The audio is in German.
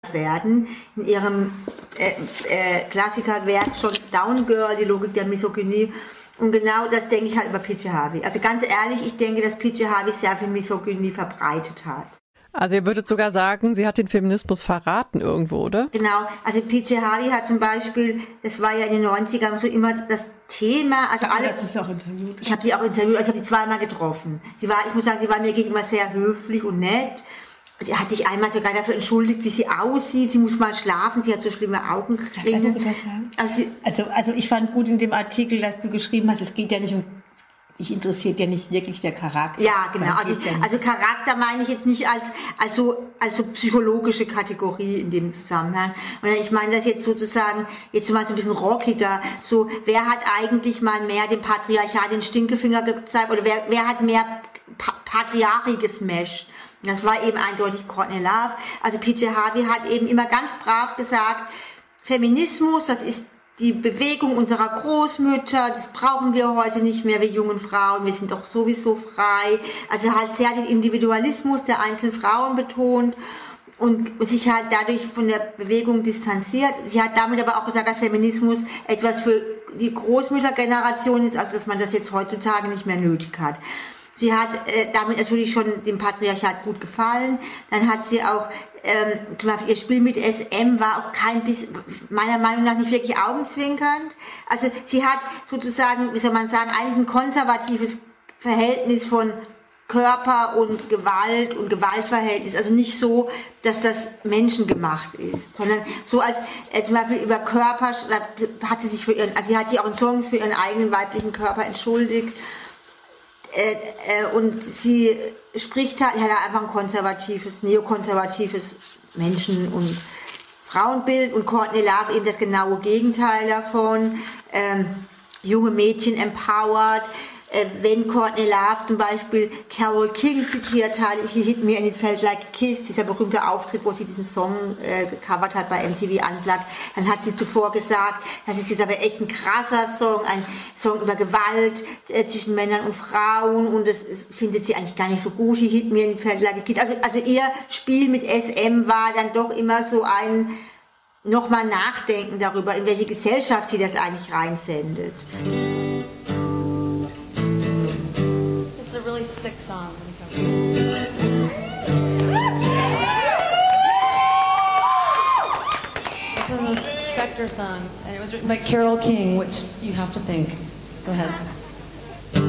werden in ihrem Klassikerwerk schon Down Girl, die Logik der Misogynie. Und genau das denke ich halt über PJ Harvey. Also ganz ehrlich, ich denke, dass PJ Harvey sehr viel Misogynie verbreitet hat. Also ihr würdet sogar sagen, sie hat den Feminismus verraten irgendwo, oder? Genau, also PJ Harvey hat zum Beispiel, das war ja in den 90ern so immer das Thema, also alle... Das ist auch interviewt. Ich habe sie auch interviewt, also ich habe sie zweimal getroffen. Ich muss sagen, sie war mir gegenüber sehr höflich und nett. Sie hat sich einmal sogar dafür entschuldigt, wie sie aussieht. Sie muss mal schlafen, sie hat so schlimme Augen. Darf ich noch was sagen? Also ich fand gut in dem Artikel, dass du geschrieben hast, es geht ja nicht um, dich interessiert ja nicht wirklich der Charakter. Ja, genau. Also Charakter meine ich jetzt nicht als psychologische Kategorie in dem Zusammenhang. Und ich meine das jetzt sozusagen, jetzt mal so ein bisschen rockiger, so, wer hat eigentlich mal mehr dem Patriarchat den Stinkefinger gezeigt, oder wer hat mehr Patriarchie gesmasht? Das war eben eindeutig Courtney Love. Also PJ Harvey hat eben immer ganz brav gesagt, Feminismus, das ist die Bewegung unserer Großmütter, das brauchen wir heute nicht mehr, wir jungen Frauen, wir sind doch sowieso frei. Also halt sehr den Individualismus der einzelnen Frauen betont und sich halt dadurch von der Bewegung distanziert. Sie hat damit aber auch gesagt, dass Feminismus etwas für die Großmüttergeneration ist, also dass man das jetzt heutzutage nicht mehr nötig hat. Sie hat damit natürlich schon dem Patriarchat gut gefallen. Dann hat sie auch, zum Beispiel ihr Spiel mit SM war auch kein bisschen, meiner Meinung nach nicht wirklich augenzwinkernd. Also sie hat sozusagen, wie soll man sagen, eigentlich ein konservatives Verhältnis von Körper und Gewalt und Gewaltverhältnis. Also nicht so, dass das menschengemacht ist, sondern so als zum Beispiel über Körper hat sie sich sie hat sich auch in Songs für ihren eigenen weiblichen Körper entschuldigt. Und sie spricht halt, hat einfach ein konservatives, neokonservatives Menschen- und Frauenbild, und Courtney Love eben das genaue Gegenteil davon. Junge Mädchen empowered. Wenn Courtney Love zum Beispiel Carole King zitiert hat, He Hit Me and It Felt Like a Kiss, dieser berühmte Auftritt, wo sie diesen Song gecovert hat bei MTV Unplugged, dann hat sie zuvor gesagt, das ist jetzt aber echt ein krasser Song, ein Song über Gewalt zwischen Männern und Frauen, und das findet sie eigentlich gar nicht so gut, He Hit Me and It Felt Like a Kiss. Also ihr Spiel mit SM war dann doch immer so ein nochmal Nachdenken darüber, in welche Gesellschaft sie das eigentlich reinsendet. Really sick song. It's one of those Spectre songs, and it was written by Carole King, which you have to think. Go ahead.